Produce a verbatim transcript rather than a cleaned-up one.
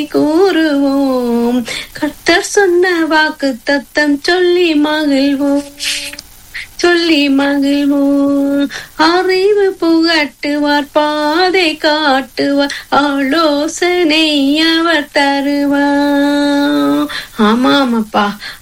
கூறுவோம். கர்த்தர் சொன்ன வாக்கு தத்தம் சொல்லி மகிழ்வோம், சொல்லி மகிழ்வோம். அறிவு புகட்டுவார், பாதை காட்டுவார், ஆலோசனை அவர் தருவார். ஆமாமப்பா,